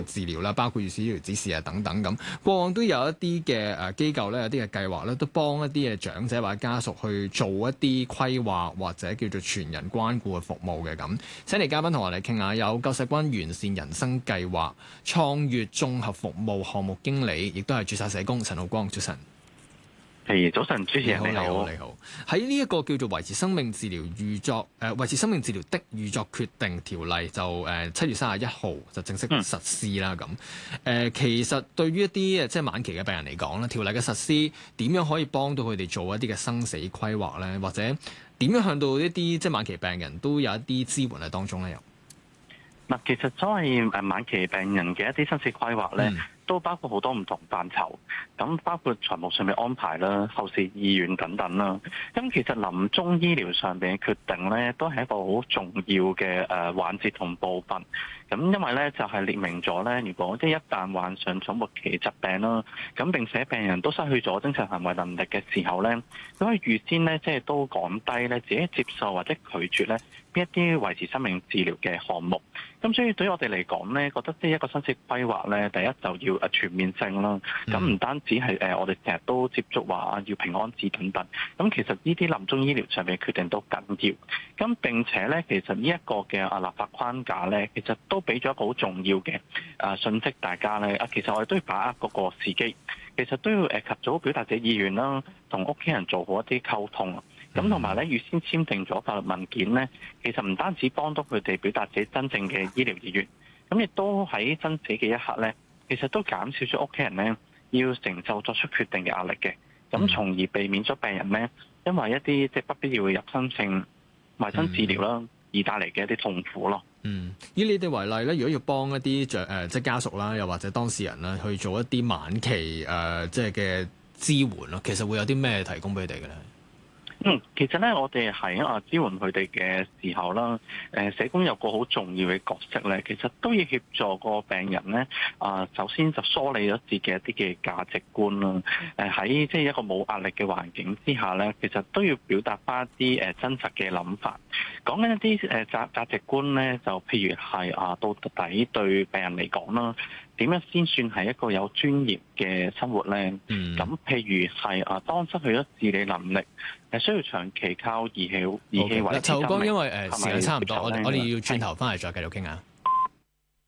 治療啦，包括預設醫療指示啊等等咁。過往都有一啲嘅機構咧，有啲嘅計劃咧，都幫一啲嘅長者或者家屬去做一啲規劃或者叫做全人關顧嘅服務嘅咁。請嚟嘉賓同我哋傾下，有救世軍完善人生計劃創粵綜合服務項目經理，亦都係註冊社工陳浩光，早晨。 係，早晨，主持人你好。 你好。喺呢一個叫做維持生命治療維持生命治療的預作決定條例就7月31號就正式實施啦咁。其實對於一啲即係晚期嘅病人嚟講咧，條例嘅實施點樣可以幫到佢哋做一啲嘅生死規劃咧？或者點樣向到一啲即係晚期病人都有一啲支援喺當中咧？ 嗱，其實所謂晚期病人嘅一啲生死規劃咧，都包括好多唔同範疇，咁包括財務上面安排啦、後事意願等等啦。咁其實臨終醫療上邊嘅決定咧，都係一個好重要嘅環節同部分。咁因為咧就係列明咗咧，如果即係一旦患上咗末期疾病啦，咁並且病人都失去咗精神行為能力嘅時候咧，都可以預先咧即係都講低咧自己接受或者拒絕咧邊一啲維持生命治療嘅項目。咁所以對於我哋嚟講咧，覺得即係一個生死規劃咧，第一就要全面性啦。咁唔單止係我哋成日都接觸話要平安紙等等。咁其實呢啲臨終醫療上面嘅決定都緊要。咁並且咧，其實呢一個嘅立法框架咧，其實都俾咗一個好重要嘅訊息大家咧。其實我哋都要把握嗰個時機，其實都要及早表達自己意願啦，同屋企人做好一啲溝通。咁同埋咧，預先簽訂咗法律文件咧，其實唔單止幫到佢哋表達自己真正嘅醫療意願，咁亦都喺生死嘅一刻咧，其實都減少咗屋企人咧要承受作出決定嘅壓力嘅，咁從而避免咗病人咧因為一啲即係不必要嘅入侵性維生治療啦，而帶嚟嘅一啲痛苦咯。 以你哋為例咧，如果要幫一啲即係家屬啦，又或者當事人啦，去做一啲晚期即係嘅支援咯，其實會有啲咩提供俾佢哋嘅咧？ 其實咧，我哋喺支援佢哋嘅時候啦，社工有個好重要嘅角色咧，其實都要協助個病人咧，首先就梳理咗自己一啲嘅價值觀啦。喺即係一個冇壓力嘅環境之下咧，其實都要表達翻一啲真實嘅諗法。講緊一啲價值觀咧，就譬如係到底對病人嚟講啦，點樣先算係一個有尊嚴嘅生活咧？咁譬如係當失去咗自理能力，需要長期靠儀器維持生命。 陳浩光，因為時間差唔多，我哋要轉頭翻嚟再繼續傾下。